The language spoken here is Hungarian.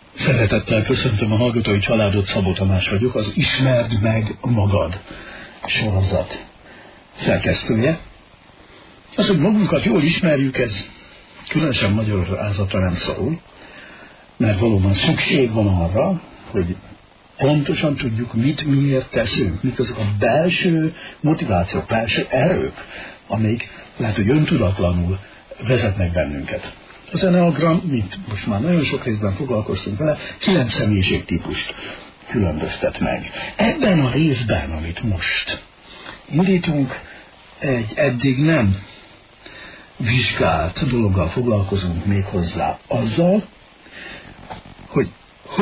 Szeretettel köszöntöm a hallgatói családot, Szabó Tamás vagyok, az Ismerd meg magad sorozat szerkesztője. Az, hogy magunkat jól ismerjük, ez különösen magyarázatra nem szól, mert valóban szükség van arra, hogy pontosan tudjuk, mit miért teszünk, mik azok a belső motivációk, belső erők, amik lehet, hogy öntudatlanul vezetnek bennünket. Az Enneagram, mint most már nagyon sok részben foglalkoztunk vele, 9 személyiségtípust különböztet meg. Ebben a részben, amit most indítunk, egy eddig nem vizsgált dologgal foglalkozunk méghozzá azzal,